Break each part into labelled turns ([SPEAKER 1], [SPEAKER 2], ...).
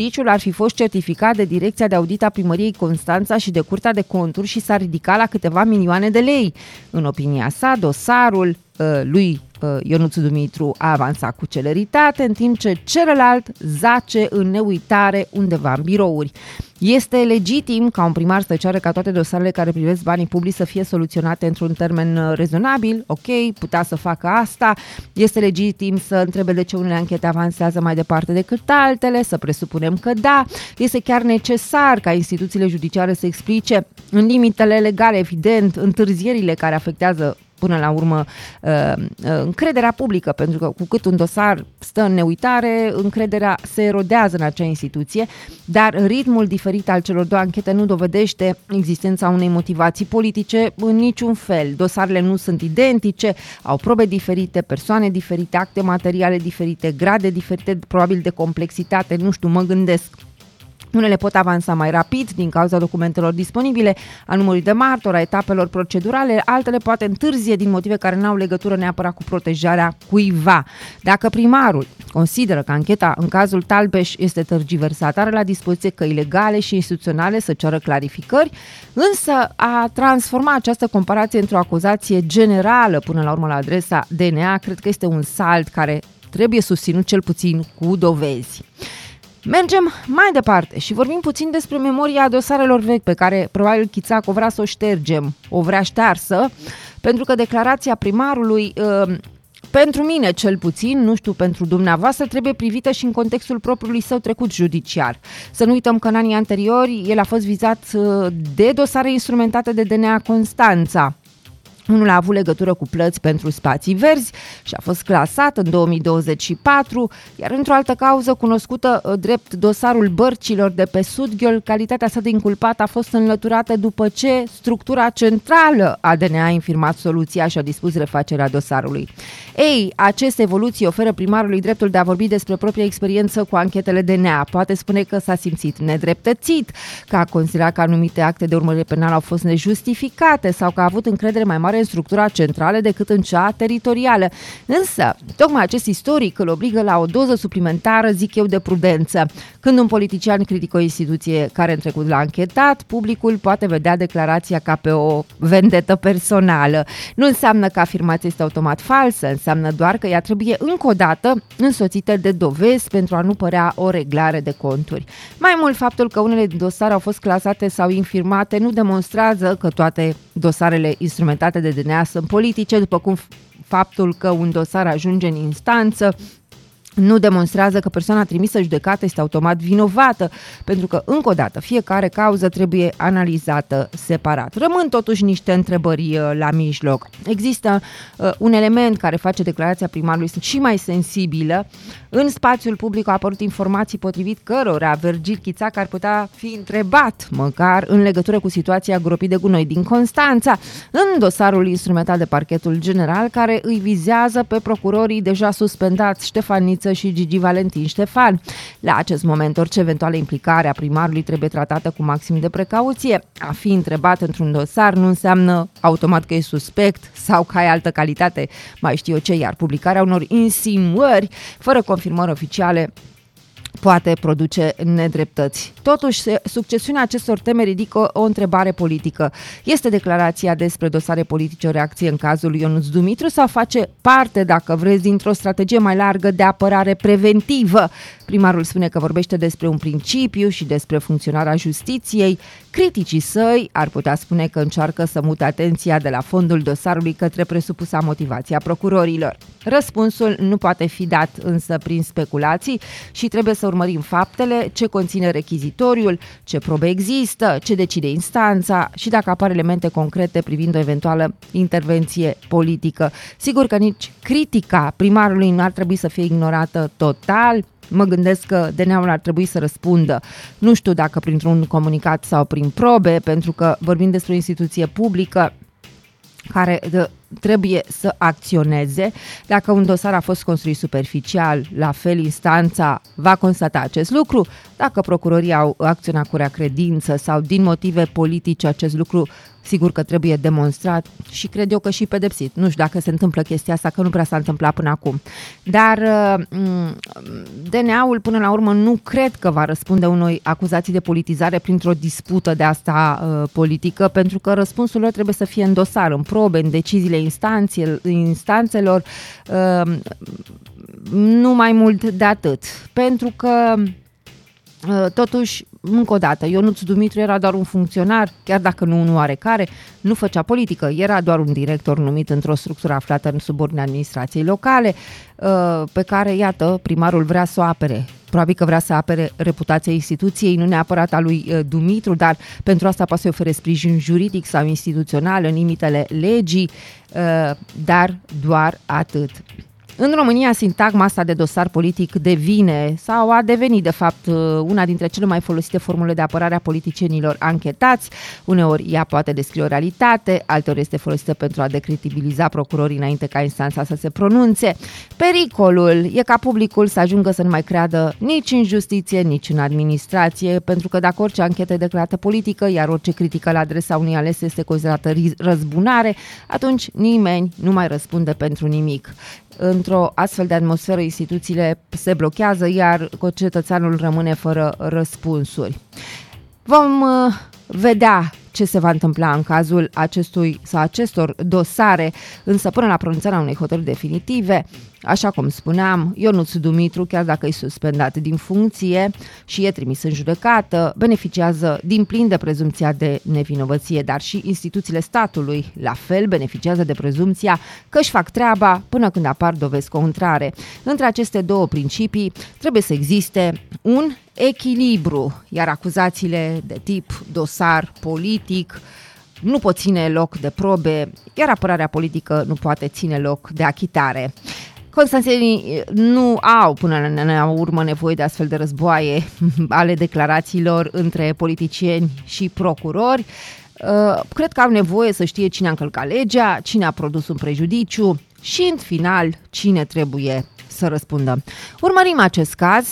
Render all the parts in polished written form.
[SPEAKER 1] Serviciul ar fi fost certificat de Direcția de Audit a Primăriei Constanța și de Curtea de Conturi și s-ar ridica la câteva milioane de lei. În opinia sa, dosarul lui Ionuț Dumitru a avansat cu celeritate, în timp ce celălalt zace în neuitare undeva în birouri. Este legitim ca un primar să ceară ca toate dosarele care privesc banii publici să fie soluționate într-un termen rezonabil, ok, putea să facă asta. Este legitim să întrebe de ce unele anchete avansează mai departe decât altele, să presupunem că da. Este chiar necesar ca instituțiile judiciare să explice în limitele legale, evident, întârzierile care afectează până la urmă încrederea publică, pentru că cu cât un dosar stă în neuitare, încrederea se erodează în acea instituție, dar ritmul diferit al celor două anchete nu dovedește existența unei motivații politice în niciun fel. Dosarele nu sunt identice, au probe diferite, persoane diferite, acte materiale diferite, grade diferite, probabil de complexitate, nu știu, mă gândesc. Unele pot avansa mai rapid din cauza documentelor disponibile, a numărului de martori, a etapelor procedurale, altele poate întârzie din motive care n-au legătură neapărat cu protejarea cuiva. Dacă primarul consideră că ancheta în cazul Talbeș este tergiversată, are la dispoziție căi legale și instituționale să ceară clarificări, însă a transforma această comparație într-o acuzație generală până la urmă la adresa DNA, cred că este un salt care trebuie susținut cel puțin cu dovezi. Mergem mai departe și vorbim puțin despre memoria dosarelor vechi pe care probabil Chițacu vrea să o ștergem, o vrea ștearsă, pentru că declarația primarului, pentru mine cel puțin, nu știu pentru dumneavoastră, trebuie privită și în contextul propriului său trecut judiciar. Să nu uităm că în anii anteriori el a fost vizat de dosare instrumentate de DNA Constanța. Unul a avut legătură cu plăți pentru spații verzi și a fost clasat în 2024, iar într-o altă cauză cunoscută drept dosarul bărcilor de pe Sudghiol, calitatea sa de inculpat a fost înlăturată după ce structura centrală a DNA a infirmat soluția și a dispus refacerea dosarului. Ei, aceste evoluții oferă primarului dreptul de a vorbi despre propria experiență cu anchetele DNA. Poate spune că s-a simțit nedreptățit, că a considerat că anumite acte de urmărire penală au fost nejustificate sau că a avut încredere mai mare în structura centrală decât în cea teritorială. Însă, tocmai acest istoric îl obligă la o doză suplimentară, zic eu, de prudență. Când un politician critică o instituție care în trecut l-a anchetat, publicul poate vedea declarația ca pe o vendetă personală. Nu înseamnă că afirmația este automat falsă, înseamnă doar că ea trebuie încă o dată însoțită de dovezi pentru a nu părea o reglare de conturi. Mai mult, faptul că unele dosare au fost clasate sau infirmate nu demonstrează că toate dosarele instrumentate de DNA sunt politice, după cum faptul că un dosar ajunge în instanță nu demonstrează că persoana trimisă judecată este automat vinovată, pentru că, încă o dată, fiecare cauză trebuie analizată separat. Rămân totuși niște întrebări la mijloc. Există un element care face declarația primarului și mai sensibilă. În spațiul public au apărut informații potrivit cărora Virgil Chițac ar putea fi întrebat, măcar în legătură cu situația gropii de gunoi din Constanța, în dosarul instrumentat de Parchetul General, care îi vizează pe procurorii deja suspendați Ștefan Niță și Gigi Valentin Ștefan. La acest moment, orice eventuală implicare a primarului trebuie tratată cu maxim de precauție. A fi întrebat într-un dosar nu înseamnă automat că e suspect sau că ai altă calitate, mai știu eu ce, iar publicarea unor insinuări fără confirmări oficiale poate produce nedreptăți. Totuși, succesiunea acestor teme ridică o întrebare politică. Este declarația despre dosare politice o reacție în cazul lui Ionuț Dumitru sau face parte, dacă vreți, dintr-o strategie mai largă de apărare preventivă? Primarul spune că vorbește despre un principiu și despre funcționarea justiției. Criticii săi ar putea spune că încearcă să mute atenția de la fondul dosarului către presupusa motivație a procurorilor. Răspunsul nu poate fi dat însă prin speculații și trebuie să urmărim faptele, ce conține rechizitoriul, ce probe există, ce decide instanța și dacă apar elemente concrete privind o eventuală intervenție politică. Sigur că nici critica primarului nu ar trebui să fie ignorată total. Mă gândesc că DNA-ul ar trebui să răspundă, nu știu dacă printr-un comunicat sau prin probe, pentru că vorbim despre o instituție publică care trebuie să acționeze. Dacă un dosar a fost construit superficial, la fel instanța va constata acest lucru. Dacă procurorii au acționat cu rea credință sau din motive politice, acest lucru sigur că trebuie demonstrat și cred eu că și pedepsit. Nu știu dacă se întâmplă chestia asta, că nu prea s-a întâmplat până acum. Dar DNA-ul până la urmă nu cred că va răspunde unei acuzații de politizare printr-o dispută de asta politică, pentru că răspunsul lor trebuie să fie în dosar, în probe, în deciziile instanțelor, nu mai mult de atât. Pentru că totuși, încă o dată, Ionuț Dumitru era doar un funcționar, chiar dacă nu unul oarecare, nu făcea politică, era doar un director numit într-o structură aflată în subordinea administrației locale, pe care, iată, primarul vrea să o apere. Probabil că vrea să apere reputația instituției, nu neapărat a lui Dumitru, dar pentru asta poate să ofere sprijin juridic sau instituțional în limitele legii, dar doar atât. În România, sintagma asta de dosar politic devine sau a devenit, de fapt, una dintre cele mai folosite formule de apărare a politicienilor anchetați. Uneori ea poate descrie o realitate, alteori este folosită pentru a decredibiliza procurorii înainte ca instanța să se pronunțe. Pericolul e ca publicul să ajungă să nu mai creadă nici în justiție, nici în administrație, pentru că dacă orice anchetă e declarată politică, iar orice critică la adresa unui ales este considerată răzbunare, atunci nimeni nu mai răspunde pentru nimic. Într-o astfel de atmosferă, instituțiile se blochează, iar cetățeanul rămâne fără răspunsuri. Vom vedea ce se va întâmpla în cazul acestor dosare, însă până la pronunțarea unei hotărâri definitive, așa cum spuneam, Ionuț Dumitru, chiar dacă e suspendat din funcție și e trimis în judecată, beneficiază din plin de prezumția de nevinovăție, dar și instituțiile statului, la fel, beneficiază de prezumția că își fac treaba până când apar dovezi contrare. Între aceste două principii trebuie să existe un echilibru, iar acuzațiile de tip dosar politic nu pot ține loc de probe, iar apărarea politică nu poate ține loc de achitare. Constanțenii nu au până la urmă nevoie de astfel de războaie ale declarațiilor între politicieni și procurori. Cred că au nevoie să știe cine a încălcat legea, cine a produs un prejudiciu și, în final, cine trebuie să răspundă. Urmărim acest caz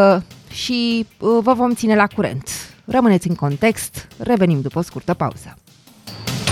[SPEAKER 1] și vă vom ține la curent. Rămâneți în context, revenim după o scurtă pauză.